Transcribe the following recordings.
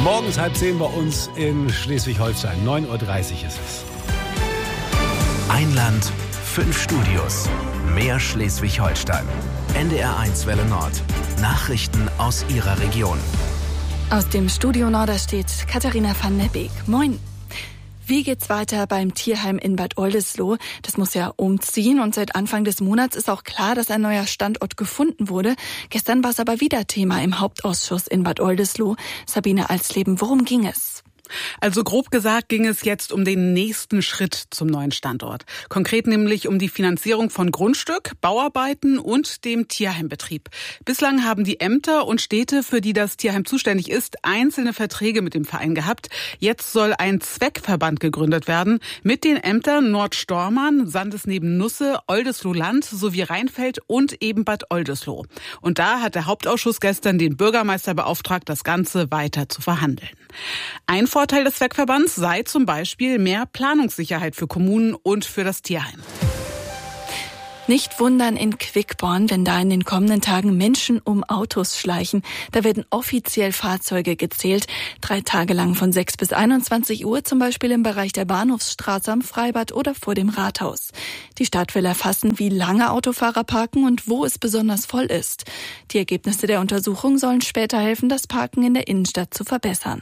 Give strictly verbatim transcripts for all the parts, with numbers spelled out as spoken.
Morgens halb zehn bei uns in Schleswig-Holstein. neun Uhr dreißig ist es. Ein Land, fünf Studios. Mehr Schleswig-Holstein. N D R eins Welle Nord. Nachrichten aus Ihrer Region. Aus dem Studio Norderstedt, Katharina van der Beek. Moin. Wie geht's weiter beim Tierheim in Bad Oldesloe? Das muss ja umziehen und seit Anfang des Monats ist auch klar, dass ein neuer Standort gefunden wurde. Gestern war es aber wieder Thema im Hauptausschuss in Bad Oldesloe. Sabine Alsleben, worum ging es? Also grob gesagt ging es jetzt um den nächsten Schritt zum neuen Standort. Konkret nämlich um die Finanzierung von Grundstück, Bauarbeiten und dem Tierheimbetrieb. Bislang haben die Ämter und Städte, für die das Tierheim zuständig ist, einzelne Verträge mit dem Verein gehabt. Jetzt soll ein Zweckverband gegründet werden mit den Ämtern Nordstormarn, Sandesneben-Nusse, Oldesloe-Land sowie Rheinfeld und eben Bad Oldesloe. Und da hat der Hauptausschuss gestern den Bürgermeister beauftragt, das Ganze weiter zu verhandeln. Ein Vorteil des Zweckverbands sei zum Beispiel mehr Planungssicherheit für Kommunen und für das Tierheim. Nicht wundern in Quickborn, wenn da in den kommenden Tagen Menschen um Autos schleichen. Da werden offiziell Fahrzeuge gezählt. Drei Tage lang von sechs bis einundzwanzig Uhr, zum Beispiel im Bereich der Bahnhofsstraße am Freibad oder vor dem Rathaus. Die Stadt will erfassen, wie lange Autofahrer parken und wo es besonders voll ist. Die Ergebnisse der Untersuchung sollen später helfen, das Parken in der Innenstadt zu verbessern.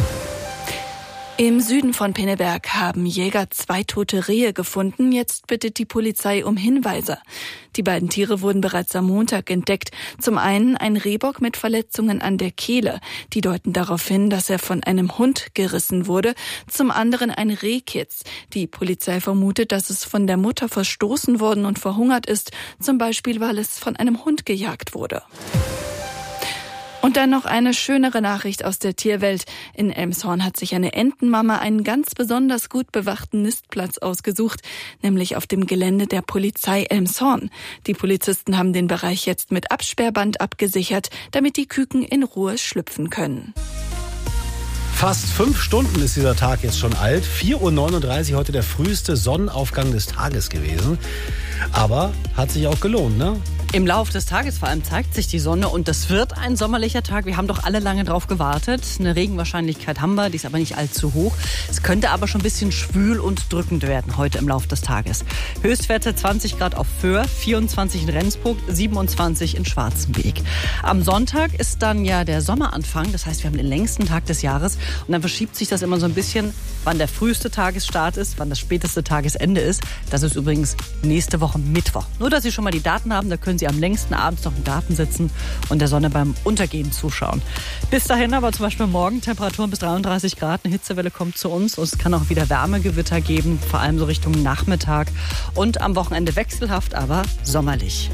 Im Süden von Pinneberg haben Jäger zwei tote Rehe gefunden. Jetzt bittet die Polizei um Hinweise. Die beiden Tiere wurden bereits am Montag entdeckt. Zum einen ein Rehbock mit Verletzungen an der Kehle. Die deuten darauf hin, dass er von einem Hund gerissen wurde. Zum anderen ein Rehkitz. Die Polizei vermutet, dass es von der Mutter verstoßen worden und verhungert ist. Zum Beispiel, weil es von einem Hund gejagt wurde. Und dann noch eine schönere Nachricht aus der Tierwelt. In Elmshorn hat sich eine Entenmama einen ganz besonders gut bewachten Nistplatz ausgesucht, nämlich auf dem Gelände der Polizei Elmshorn. Die Polizisten haben den Bereich jetzt mit Absperrband abgesichert, damit die Küken in Ruhe schlüpfen können. Fast fünf Stunden ist dieser Tag jetzt schon alt. vier Uhr neununddreißig, heute der früheste Sonnenaufgang des Tages gewesen. Aber hat sich auch gelohnt, ne? Im Laufe des Tages vor allem zeigt sich die Sonne und das wird ein sommerlicher Tag. Wir haben doch alle lange drauf gewartet. Eine Regenwahrscheinlichkeit haben wir, die ist aber nicht allzu hoch. Es könnte aber schon ein bisschen schwül und drückend werden heute im Laufe des Tages. Höchstwerte zwanzig Grad auf Föhr, vierundzwanzig in Rendsburg, siebenundzwanzig in Schwarzenbeek. Am Sonntag ist dann ja der Sommeranfang, das heißt, wir haben den längsten Tag des Jahres und dann verschiebt sich das immer so ein bisschen, wann der früheste Tagesstart ist, wann das späteste Tagesende ist. Das ist übrigens nächste Woche Mittwoch. Nur, dass Sie schon mal die Daten haben, da können Sie am längsten abends noch im Garten sitzen und der Sonne beim Untergehen zuschauen. Bis dahin aber zum Beispiel morgen Temperaturen bis dreiunddreißig Grad. Eine Hitzewelle kommt zu uns und es kann auch wieder Wärmegewitter geben, vor allem so Richtung Nachmittag. Und am Wochenende wechselhaft, aber sommerlich.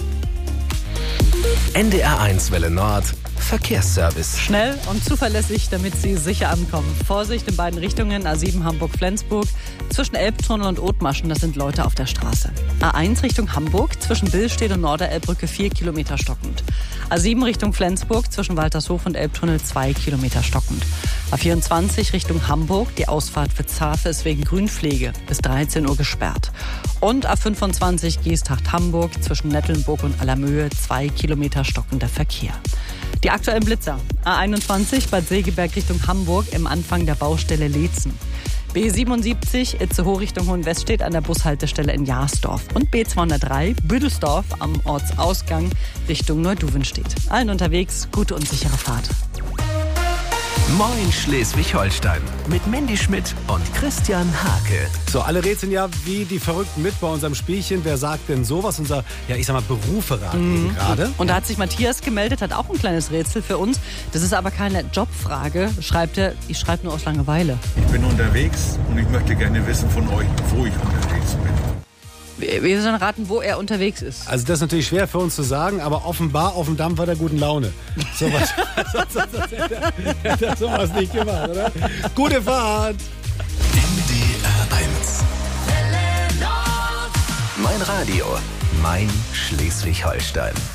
N D R eins Welle Nord. Verkehrsservice. Schnell und zuverlässig, damit Sie sicher ankommen. Vorsicht in beiden Richtungen, A sieben Hamburg-Flensburg. Zwischen Elbtunnel und Othmarschen, das sind Leute auf der Straße. A eins Richtung Hamburg, zwischen Billstedt und Norderelbbrücke vier Kilometer stockend. A sieben Richtung Flensburg, zwischen Waltershof und Elbtunnel zwei Kilometer stockend. A vierundzwanzig Richtung Hamburg, die Ausfahrt für Zafe ist wegen Grünpflege bis dreizehn Uhr gesperrt. Und A fünfundzwanzig Geesthacht-Hamburg, zwischen Nettelnburg und Allermöhe zwei Kilometer stockender Verkehr. Die aktuellen Blitzer. A einundzwanzig Bad Segeberg Richtung Hamburg im Anfang der Baustelle Leetzen. B siebenundsiebzig Itzehoe Richtung Hohenweststedt an der Bushaltestelle in Jahrsdorf. Und B zweihundertdrei Büdelsdorf am Ortsausgang Richtung Neuduvenstedt. Allen unterwegs gute und sichere Fahrt. Moin Schleswig-Holstein mit Mandy Schmidt und Christian Hake. So, alle rätseln ja wie die Verrückten mit bei unserem Spielchen. Wer sagt denn sowas? Unser, ja, ich sag mal, Beruferat mhm. gerade. Und da hat sich Matthias gemeldet, hat auch ein kleines Rätsel für uns. Das ist aber keine Jobfrage. Schreibt er, ich schreibe nur aus Langeweile. Ich bin unterwegs und ich möchte gerne wissen von euch, wo ich unterwegs bin. Wir sollen raten, wo er unterwegs ist. Also das ist natürlich schwer für uns zu sagen, aber offenbar auf dem Dampfer der guten Laune. So was, sonst, sonst, sonst hätte, hätte er sowas nicht gemacht, oder? Gute Fahrt! N D R eins. Mein Radio, mein Schleswig-Holstein.